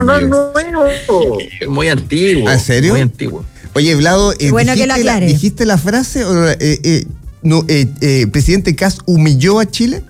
no es nuevo. Muy antiguo. ¿En serio? Muy antiguo. Oye, Vlado, bueno que lo aclare. ¿Dijiste la frase? ¿Presidente Kast humilló a Chile?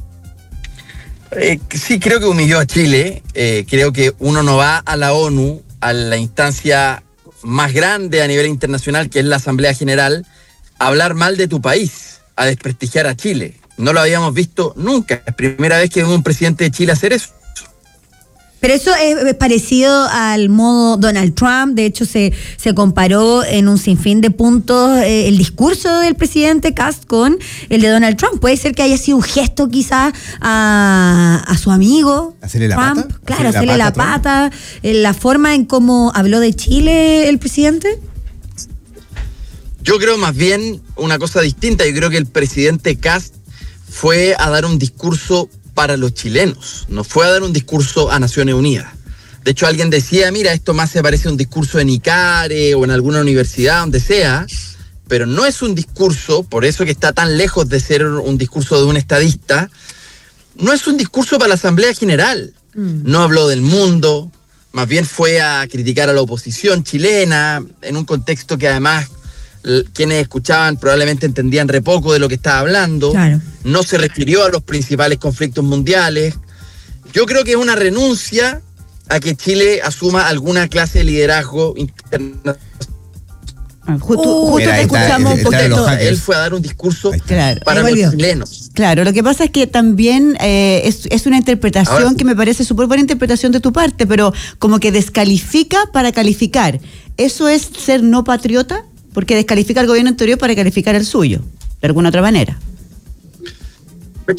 Sí, creo que humilló a Chile. Creo que uno no va a la ONU, a la instancia más grande a nivel internacional, que es la Asamblea General, a hablar mal de tu país, a desprestigiar a Chile. No lo habíamos visto nunca. Es primera vez que vemos un presidente de Chile hacer eso. Pero eso es parecido al modo Donald Trump. De hecho, se comparó en un sinfín de puntos el discurso del presidente Kast con el de Donald Trump. Puede ser que haya sido un gesto quizás a su amigo ¿Hacerle la Trump. pata? Claro, hacerle la pata. La forma en cómo habló de Chile el presidente. Yo creo más bien una cosa distinta. Yo creo que el presidente Kast fue a dar un discurso para los chilenos, no fue a dar un discurso a Naciones Unidas. De hecho, alguien decía, mira, esto más se parece a un discurso en ICARE o en alguna universidad, donde sea, pero no es un discurso, por eso que está tan lejos de ser un discurso de un estadista, no es un discurso para la Asamblea General. No habló del mundo, más bien fue a criticar a la oposición chilena, en un contexto que además quienes escuchaban probablemente entendían re poco de lo que estaba hablando. Claro. No se refirió a los principales conflictos mundiales. Yo creo que es una renuncia a que Chile asuma alguna clase de liderazgo internacional. Justo te escuchamos un poquito. Él fue a dar un discurso claro, para los chilenos. Claro, lo que pasa es que también es una interpretación ahora, que me parece súper buena interpretación de tu parte, pero como que descalifica para calificar. ¿Eso es ser no patriota? Porque descalifica al gobierno anterior para calificar el suyo, de alguna otra manera. Es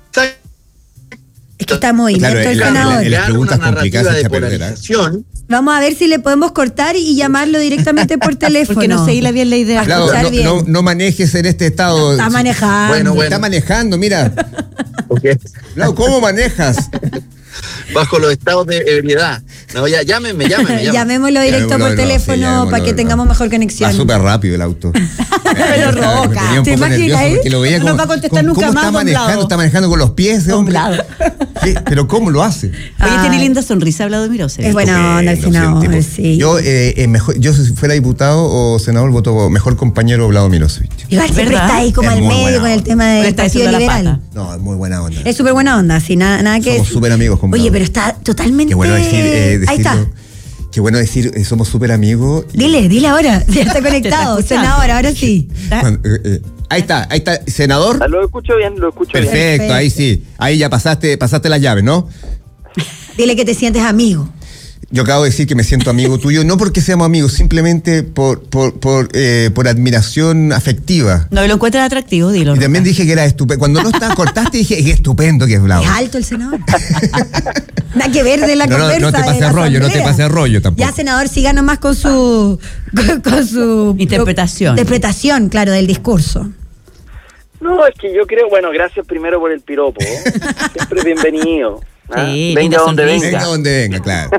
que está en movimiento el senador. Las preguntas complicadas de polarización. Vamos a ver si le podemos cortar y llamarlo directamente por teléfono. Porque no se hila bien la idea. Claro, no manejes en este estado. Está manejando. Bueno. Está manejando, mira. Okay. Claro, ¿cómo manejas? Bajo los estados de ebriedad. No, ya, llámenme. Llamémoslo directo por teléfono para que tengamos mejor conexión. Va súper rápido el auto. Pero roca. ¿Te imaginas? No va a contestar nunca más. Está manejando con los pies, hombre. Pero ¿cómo lo hace? Oye, tiene linda sonrisa, Vlado Mirosevic. Es buena onda el senador, sí. Yo, si fuera diputado o senador, voto mejor compañero Vlado Mirosevic. Igual siempre está ahí como al medio con el tema del Partido Liberal. No, es muy buena onda. Es súper buena onda, sí, nada que... Somos súper amigos con Vlado. Oye, pero está totalmente... Qué bueno decir, ahí está. Qué bueno decir, somos súper amigos. Dile ahora, ya está conectado. Senador, ahora sí. Ahí está, senador. Lo escucho bien. Perfecto, ahí sí. Ahí ya pasaste las llaves, ¿no? Dile que te sientes amigo. Yo acabo de decir que me siento amigo tuyo, no porque seamos amigos, simplemente por admiración afectiva. No, y lo encuentras atractivo, dilo. Y también dije que era estupendo. Cuando no estaba, cortaste, dije, qué estupendo que es Vlado. Es alto el senador. Nada que ver de la conversa. No te pases rollo tampoco. Ya, senador, siga nomás con su interpretación. Interpretación, claro, del discurso. No, es que yo creo, gracias primero por el piropo. Siempre bienvenido. Sí, venga donde venga. Venga donde venga, claro.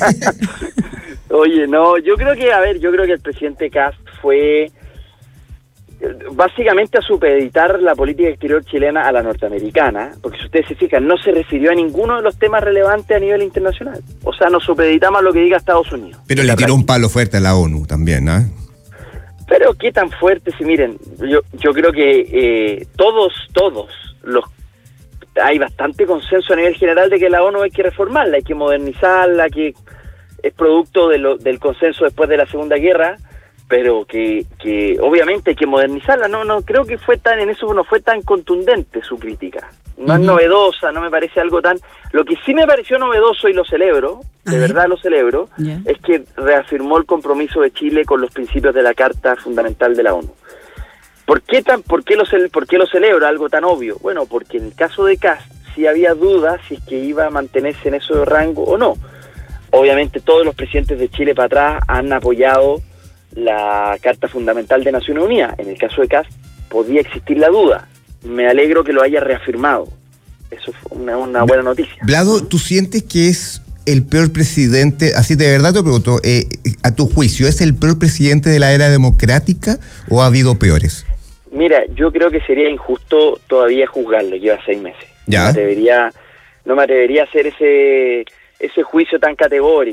Oye, no, yo creo que el presidente Kast fue básicamente a supeditar la política exterior chilena a la norteamericana, porque si ustedes se fijan, no se refirió a ninguno de los temas relevantes a nivel internacional. O sea, nos supeditamos a lo que diga Estados Unidos. Pero le tiró un palo fuerte a la ONU también, ¿no? Pero qué tan fuerte, si miren, yo creo que todos hay bastante consenso a nivel general de que la ONU hay que reformarla, hay que modernizarla, que es producto del consenso después de la Segunda Guerra, pero que obviamente hay que modernizarla. No creo que en eso no fue tan contundente su crítica. No es novedosa, no me parece algo tan... Lo que sí me pareció novedoso, y lo celebro, de verdad lo celebro, es que reafirmó el compromiso de Chile con los principios de la Carta Fundamental de la ONU. ¿Por qué lo celebro? Algo tan obvio. Bueno, porque en el caso de Kast sí había dudas si es que iba a mantenerse en ese rango o no. Obviamente todos los presidentes de Chile para atrás han apoyado la Carta Fundamental de Naciones Unidas. En el caso de Kast podía existir la duda. Me alegro que lo haya reafirmado. Eso fue una buena noticia. Vlado, ¿tú sientes que es el peor presidente, así de verdad te pregunto, a tu juicio, ¿es el peor presidente de la era democrática o ha habido peores? Mira, yo creo que sería injusto todavía juzgarlo, lleva 6 meses. ¿Ya? No me atrevería a hacer ese juicio tan categórico.